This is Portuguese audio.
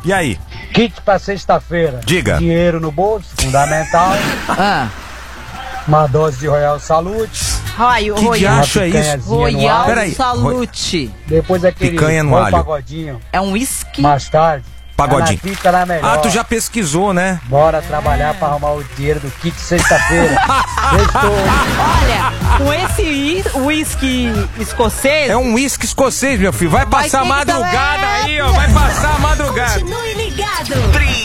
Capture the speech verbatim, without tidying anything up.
E aí? Kit pra sexta-feira. Diga. Dinheiro no bolso, fundamental. Ah. Uma dose de Royal Salute. Ai, o Que Royal, diacho é isso? Royal Peraí, Salute. Depois aquele Picanha no bom alho. pagodinho. É um whisky? Mais tarde. Pagodinho. Ela fica na melhor. Ah, tu já pesquisou, né? Bora trabalhar pra arrumar o dinheiro do kit sexta-feira. Sextou. Olha, com esse i- whisky escocês... É um uísque escocês, meu filho. Vai Vai passar ter que madrugada dar- aí, ó. Vai passar a madrugada. Continue ligado.